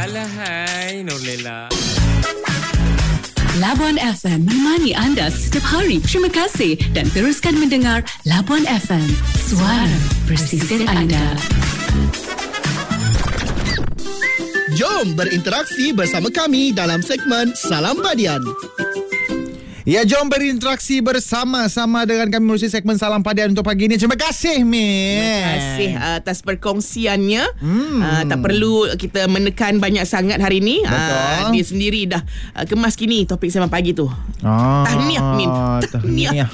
Alahai, Nurlela. Labuan FM menemani anda setiap hari. Terima kasih dan teruskan mendengar Labuan FM, suara bersisir anda. Jom berinteraksi bersama kami dalam segmen Salam Padian. Ya, jom berinteraksi bersama-sama dengan kami melalui segmen Salam Padian untuk pagi ini. Terima kasih, Min. Terima kasih atas perkongsiannya. Tak perlu kita menekan banyak sangat hari ini. Dia sendiri dah kemas kini topik semalam pagi tu. Tahniah, Min. Tahniah.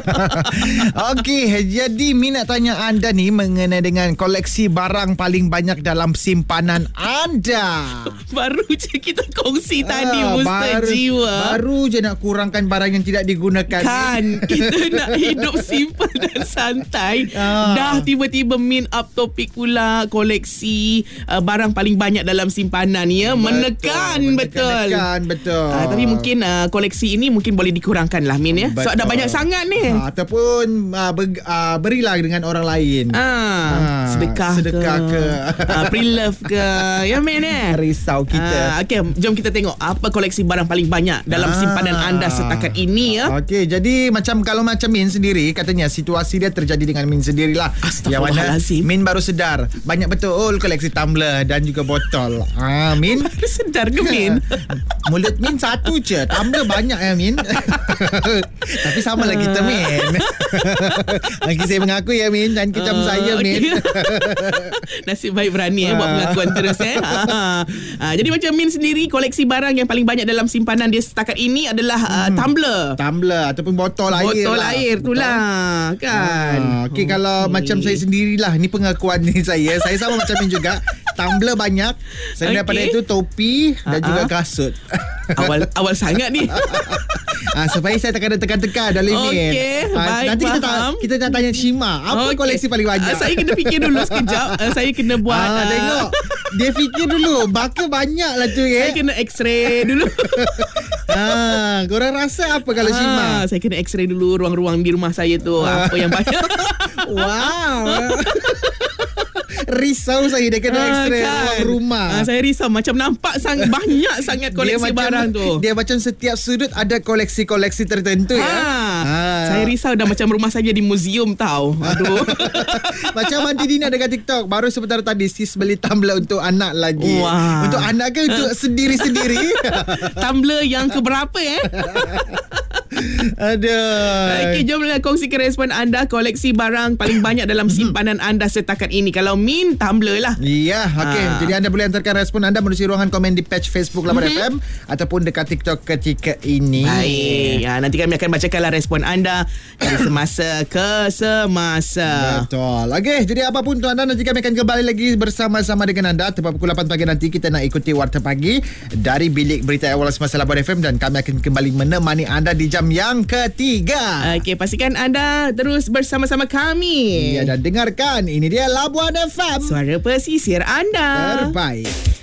Okey, jadi Min nak tanya anda ni mengenai dengan koleksi barang paling banyak dalam simpanan anda. Baru je kita kongsi tadi, Booster Jiwa. Baru je nak kurangkan barang yang tidak digunakan. Kan, kita nak hidup simple dan santai. Dah tiba-tiba Min up topik pula koleksi barang paling banyak dalam simpanan ya. Menekan betul. Tapi mungkin koleksi ini mungkin boleh dikurangkan lah, Min ya. Sebab dah banyak sangat ni. Ataupun berilah dengan orang lain. Sedekah ke pre-love ke. Ya, Min ya. Risau kita. Okay, jom kita tengok apa koleksi barang paling banyak dalam simpanan anda setakat ini ya. Okey, jadi kalau macam Min sendiri, katanya situasi dia terjadi dengan Min sendirilah. Yang mana Min baru sedar banyak betul koleksi tumbler dan juga botol. Min baru sedar ke Min? Mulut Min satu je, tumbler banyak ya Min. Tapi sama lah kita, Min. Lagi saya mengaku ya, Min, dan kecam saya, Min. Nasib baik berani buat pengakuan terus jadi macam Min sendiri, koleksi barang yang paling banyak dalam simpanan dia setakat ini adalah tumbler ataupun botol air. Botol air tu lah kan. Okey, kalau macam saya sendirilah, ni pengakuan ni saya sama macam Min juga. Tumbler banyak. Selain daripada itu, topi dan juga kasut. Awal sangat ni. Supaya saya tekan-tekan dalam Min. Okey, baik. Nanti kita nak tanya Shima, apa koleksi paling banyak? Saya kena fikir dulu sekejap. Saya kena buat tengok. Dia fikir dulu. Baka banyak lah tu ya. Saya kena x-ray dulu. Korang rasa apa kalau Shima? Saya kena x-ray dulu ruang-ruang di rumah saya tu. Apa yang banyak. Wow. Risau saya dia kena x-ray ruang rumah. Saya risau macam nampak banyak sangat koleksi barang tu. Dia macam setiap sudut ada koleksi-koleksi tertentu ya. Saya risau dah macam rumah saya di museum tau. Aduh. Macam Aunty Dina dekat TikTok baru sebentar tadi sis beli tumbler untuk anak lagi. Untuk anak ke untuk sendiri-sendiri? Tumbler yang keberapa Aduh. Okay, jom kongsikan respon anda. Koleksi barang paling banyak dalam simpanan anda setakat ini. Kalau Min, tumbler lah. Ya, okey. Jadi anda boleh hantarkan respon anda melalui ruangan komen di page Facebook Labuan FM ataupun dekat TikTok ketika ini. Baik. Nanti kami akan bacakanlah respon anda dari semasa ke semasa. Betul. Okey, jadi apapun tuan anda, nanti kami akan kembali lagi bersama-sama dengan anda tepat pukul 8 pagi nanti. Kita nak ikuti Warta Pagi dari Bilik Berita Awal Semasa Labuan FM dan kami akan kembali menemani anda di jam yang ketiga. Okey, pastikan anda terus bersama-sama kami. Ya, dan dengarkan. Ini dia Labuan FM, suara pesisir anda. terbaik.